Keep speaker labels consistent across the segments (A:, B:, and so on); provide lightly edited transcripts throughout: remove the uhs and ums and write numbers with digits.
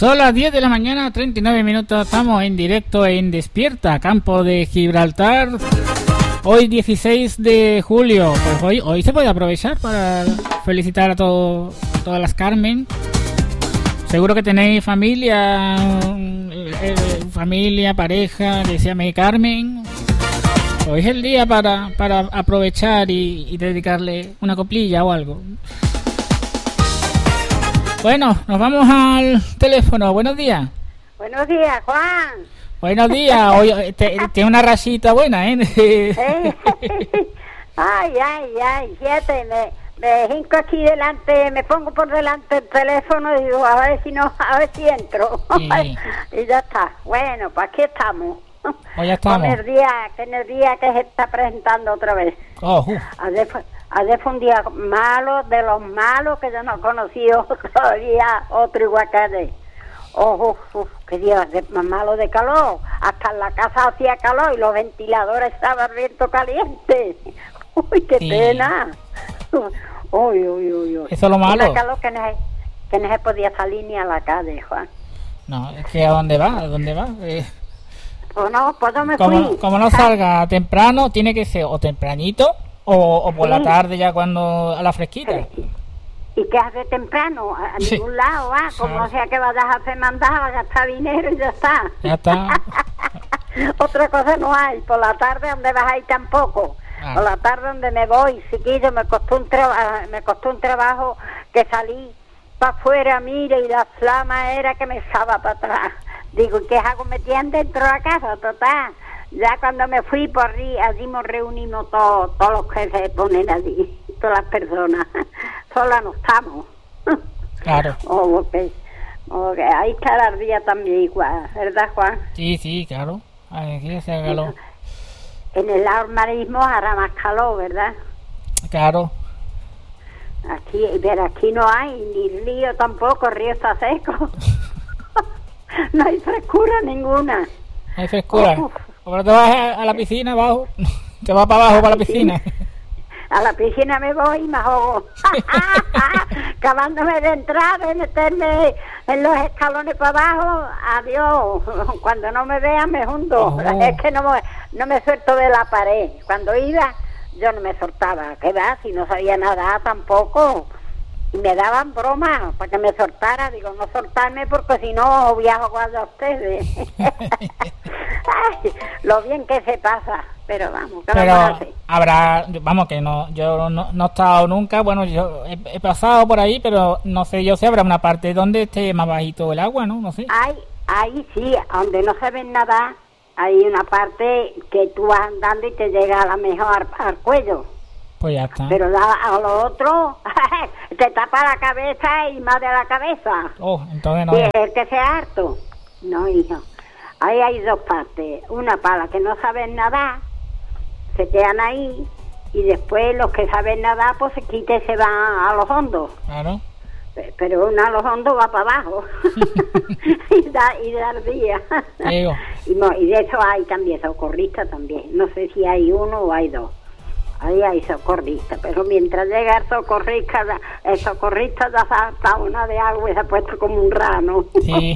A: Son las 10 de la mañana, 39 minutos. Estamos en directo en Despierta, Campo de Gibraltar. Hoy 16 de julio. Pues hoy se puede aprovechar para felicitar a todas las Carmen. Seguro que tenéis familia, pareja, que se llame Carmen. Hoy es el día para aprovechar y dedicarle una coplilla o algo. Bueno, nos vamos al teléfono. Buenos días.
B: Buenos días, Juan.
A: Buenos días. Hoy tiene una rachita buena, ¿eh?
B: Ay, fíjate, me hinco aquí delante, me pongo por delante el teléfono y digo, a ver si entro. Sí. Y ya está. Bueno, pues aquí estamos.
A: Pues ya estamos.
B: En el día que se está presentando otra vez. Ayer fue un día malo, de los malos que yo no he conocido todavía otro igual que ayer. Qué día más malo de calor. Hasta en la casa hacía calor y los ventiladores estaban viento caliente. Uy, qué pena. Uy.
A: Eso es lo malo.
B: Era calor que no se podía salir ni a la calle, Juan.
A: No, es que ¿a dónde va?
B: Pues no, pues yo me fui.
A: Como no salga temprano, tiene que ser o tempranito o por la tarde ya cuando a la fresquita.
B: ¿Y qué hace temprano? A ningún lado, como sea que vayas a hacer mandado, a gastar dinero y ya está.
A: Ya está.
B: Otra cosa no hay. Por la tarde donde vas a ir tampoco. Por la tarde donde me voy, chiquillo, me costó un trabajo que salí para afuera, mire, y la flama era que me echaba para atrás. Digo, ¿qué hago? Metían dentro de la casa, total. Ya cuando me fui por allí nos reunimos todos los que se ponen allí, todas las personas. Solas no estamos.
A: Claro.
B: Okay. Ahí está la ardilla también igual, ¿verdad, Juan?
A: Sí, claro. Aquí se haga calor.
B: En el armarismo hará más calor, ¿verdad?
A: Claro.
B: Aquí no hay ni río tampoco, el río está seco. No hay frescura ninguna.
A: No hay frescura. Ahora te vas a la piscina abajo. Te vas para abajo, para la piscina.
B: A la piscina me voy y me ahogo. Acabándome de entrar, de meterme en los escalones para abajo. Adiós. Cuando no me vean me hundo. Es que no me suelto de la pared. Cuando iba, yo no me soltaba. ¿Qué va? Si no sabía nadar tampoco. Y me daban bromas para que me soltara. Digo, no soltarme porque si no voy a ahogar a ustedes. Ay, lo bien que se pasa. Pero vamos,
A: que no, yo no he estado nunca. Bueno, yo he pasado por ahí, pero no sé yo si habrá una parte donde esté más bajito el agua, ¿no? No sé.
B: Ahí sí, donde no se ven nada, hay una parte que tú vas andando y te llega a la mejor al cuello.
A: Pues ya está.
B: Pero a lo otro te tapa la cabeza y más de la cabeza.
A: Entonces no.
B: Sí, es que sea harto. No, hijo. Ahí hay dos partes. Una para las que no saben nadar, se quedan ahí, y después los que saben nadar, pues se quitan y se van a los hondos.
A: Claro.
B: Pero uno a los hondos va para abajo. y da ardilla. Y de eso hay también socorristas también. No sé si hay uno o hay dos. Ahí hay socorristas, pero mientras llega el socorrista ya salta una de agua y se ha puesto como un rano.
A: Sí.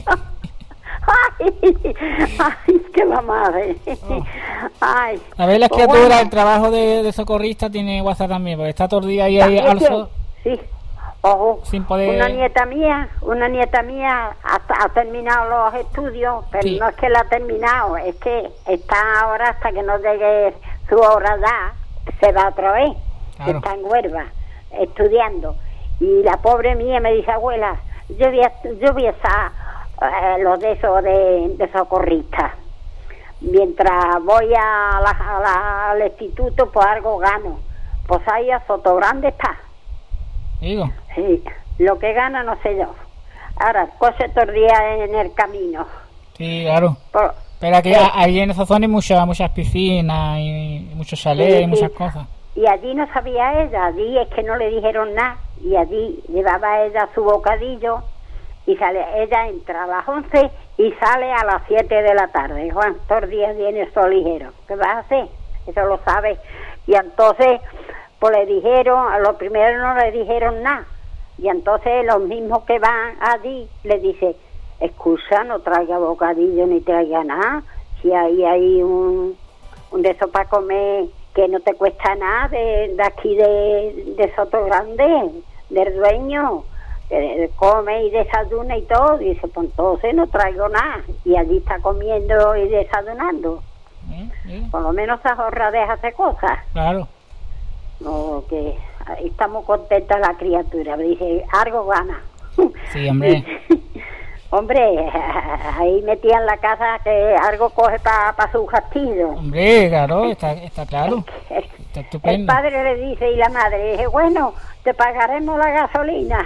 B: Ay, qué mamá. Ay.
A: A ver, las criaturas, el trabajo de socorrista tiene WhatsApp también, porque está todo el día ahí al sol.
B: Sí.
A: Sin poder.
B: Una nieta mía ha terminado los estudios, pero sí. No es que la ha terminado, es que está ahora hasta que no llegue su hora ya, se va otra vez. Claro. Está en Huelva estudiando, y la pobre mía me dice, abuela, yo voy a estar los de esos de socorristas. Mientras voy al instituto, pues algo gano. Pues ahí a Sotogrande está.
A: Digo.
B: Sí, lo que gana no sé yo. Ahora, coge todo el día en el camino.
A: Sí, claro. Pero aquí allí en esa zona hay muchas piscinas y muchos chalets y muchas cosas.
B: Y allí no sabía ella, allí es que no le dijeron nada. Y allí llevaba ella su bocadillo. Y ella entra a las 11 y sale a las 7 de la tarde. Juan, todos los días viene esto ligero. ¿Qué vas a hacer? Eso lo sabe. Y entonces, pues le dijeron, a lo primero no le dijeron nada. Y entonces los mismos que van allí le dice, escucha, no traiga bocadillo ni traiga nada. Si hay un de eso para comer que no te cuesta nada, de aquí de Soto Grande, del dueño, come y desayuna y todo. Dice, pues entonces no traigo nada. Y allí está comiendo y desayunando. Por lo menos se ahorra de hacer cosas.
A: Claro.
B: No, que ahí estamos contentas la criatura. Dice, algo gana.
A: Sí, hombre.
B: Hombre, ahí metía en la casa que algo coge para su castillo.
A: Hombre, claro, está claro. Está estupendo.
B: El padre le dice y la madre dice, bueno, te pagaremos la gasolina.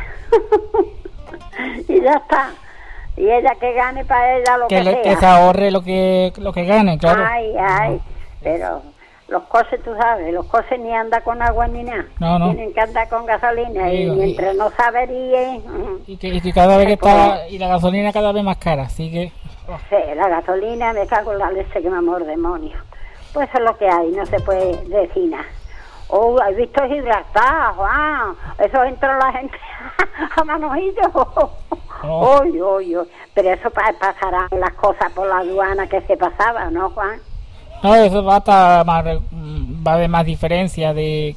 B: Y ya está. Y ella que gane para ella lo que sea.
A: Que se ahorre lo que gane, claro.
B: Ay, pero los coches, tú sabes, los coches ni andan con agua ni nada.
A: No.
B: Tienen que andar con gasolina. Y mientras no se averíe...
A: Y que cada vez que está... Y la gasolina cada vez más cara, así que...
B: Sí, la gasolina, me cago en la leche que me amor demonio. Pues eso es lo que hay, no se puede decir nada. Oh, ¿has visto Gibraltar, Juan? Eso entró la gente a manojillo. Oy. Pero eso pasarán las cosas por la aduana que se pasaba, ¿no, Juan?
A: No, eso va a haber más diferencia de...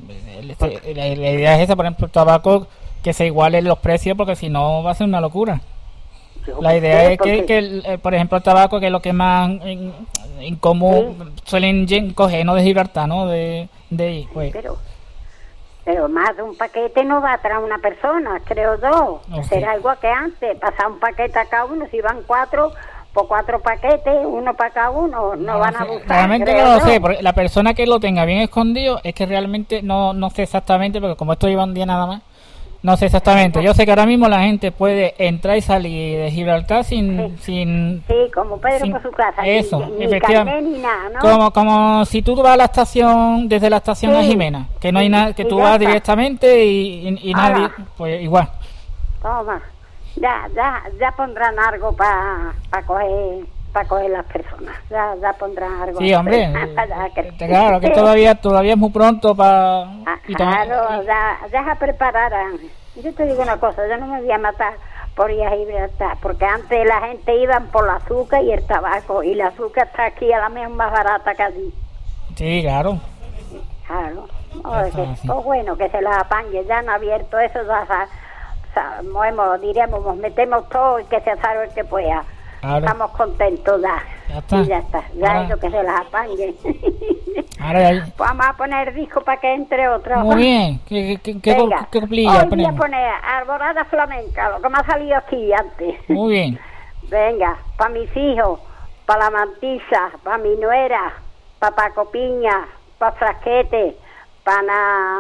A: La idea es esa, por ejemplo, el tabaco, que se igualen los precios, porque si no va a ser una locura. La idea es que por ejemplo, el tabaco, que es lo que más en común suelen coger, no de Gibraltar, ¿no? De pues.
B: Pero más de un paquete no va a traer una persona, creo dos. Okay. Será igual que antes, pasar un paquete a cada uno, si van 4, por 4 paquetes, uno para cada uno, no van a buscar.
A: Realmente no lo sé, porque la persona que lo tenga bien escondido es que realmente no sé exactamente, porque como esto lleva un día nada más, no sé exactamente. Yo sé que ahora mismo la gente puede entrar y salir de Gibraltar sin
B: sí, como Pedro por su casa.
A: Eso,
B: ni carnet ni nada, ¿no?
A: Como si tú vas a la estación, desde la estación a Jimena, que no hay nada, que tú vas directamente y nadie, pues igual.
B: Toma, ya pondrán algo para coger las personas. Ya pondrán algo.
A: Sí, hombre. Claro, que todavía es muy pronto para...
B: Claro, ya prepararán. Yo te digo una cosa, yo no me voy a matar por ir a Gibraltar, porque antes la gente iba por el azúcar y el tabaco, y el azúcar está aquí a la misma más barata que allí.
A: Sí, claro.
B: Claro. Pues bueno, que se las apañe, ya han abierto eso, diremos, metemos todo y que se salve el que pueda. Claro. Estamos contentos ya está. Ya es lo que se las apañe. Pues vamos a poner disco para que entre otro.
A: Muy bien. ¿Qué coplilla
B: hoy voy a poner Alborada Flamenca, lo que me ha salido aquí antes.
A: Muy bien.
B: Venga, para mis hijos, para la Mantisa, para mi nuera, para Paco Piña, para Frasquete, para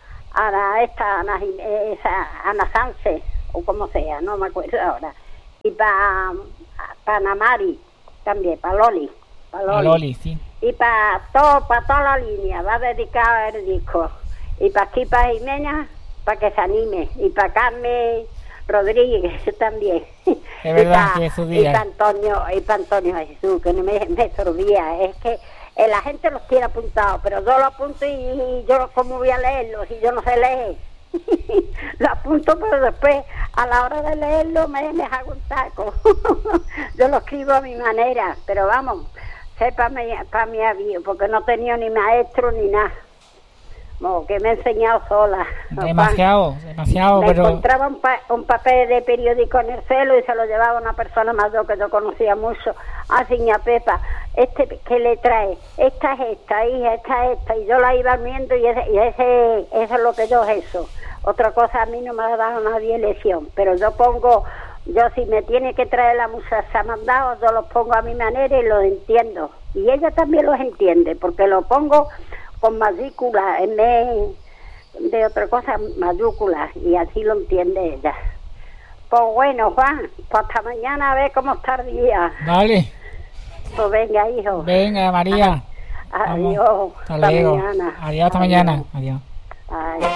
B: Ana Sánchez, o como sea, no me acuerdo ahora. Y para Namari también, para Loli. Para
A: Loli, sí.
B: Y para toda la línea, va dedicado el disco. Y para aquí, para Jimena, para que se anime. Y para Carmen Rodríguez también.
A: Es verdad que es su día.
B: Y para Antonio Jesús, que no me sorbía. Es que la gente los tiene apuntados, pero yo lo apunto y yo cómo voy a leerlo si yo no sé leer. Lo apunto, pero después a la hora de leerlo me hago un taco. Yo lo escribo a mi manera, pero vamos, para mi avión, porque no he tenido ni maestro ni nada, que me he enseñado sola.
A: Demasiado,
B: me encontraba un papel de periódico en el celo y se lo llevaba una persona mayor que yo conocía mucho. Señora Pepa, ¿qué le trae? Esta es esta, hija, esta es esta. Y yo la iba viendo y eso es lo que yo eso. Otra cosa, a mí no me ha dado nadie lección, pero yo si me tiene que traer la muchacha mandado, yo los pongo a mi manera y los entiendo. Y ella también los entiende, porque lo pongo con mayúsculas, en vez de otra cosa, mayúsculas, y así lo entiende ella. Pues bueno, Juan, pues hasta mañana a ver cómo está el día.
A: Vale.
B: Pues venga, hijo.
A: Venga, María.
B: Adiós.
A: Hasta luego. Mañana. Adiós, hasta mañana. Adiós.
B: Ay.